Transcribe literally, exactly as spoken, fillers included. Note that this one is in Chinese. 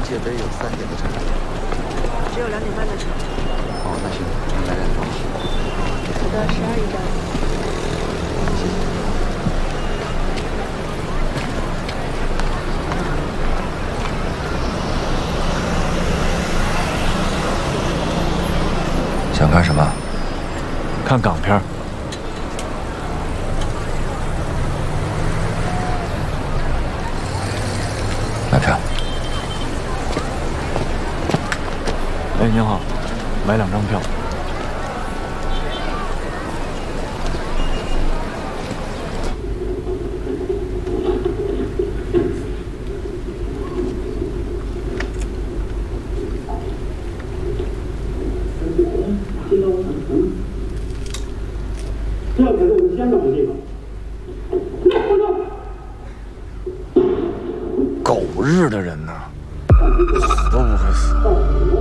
界杯有三点的车。 只有两点半的车。 哦，那行，你来两张。 好的，十二一张。 谢谢。 想看什么？ 看港片。 买票。 哎，您好，买两张票。 这可是我们香港的地方。 狗日的人呐，死都不会死。